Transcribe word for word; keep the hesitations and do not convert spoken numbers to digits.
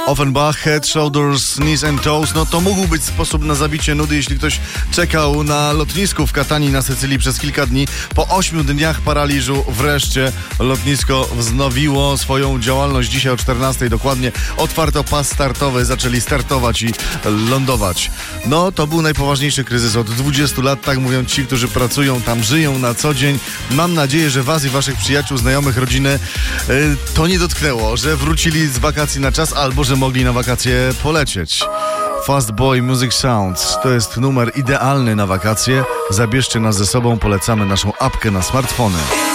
Offenbach, Head, Shoulders, Knees and Toes. No to mógł być sposób na zabicie nudy, jeśli ktoś czekał na lotnisku w Katanii na Sycylii przez kilka dni. Po ośmiu dniach paraliżu wreszcie lotnisko wznowiło swoją działalność. Dzisiaj o czternastej dokładnie otwarto pas startowy, zaczęli startować i lądować. No to był najpoważniejszy kryzys od dwudziestu lat, tak mówią ci, którzy pracują tam, żyją na co dzień. Mam nadzieję, że was i waszych przyjaciół, znajomych, rodziny yy, to nie dotknęło, że wrócili z wakacji na czas albo że mogli na wakacje polecieć. Fast Boy Music Sounds to jest numer idealny na wakacje. Zabierzcie nas ze sobą, polecamy naszą apkę na smartfony.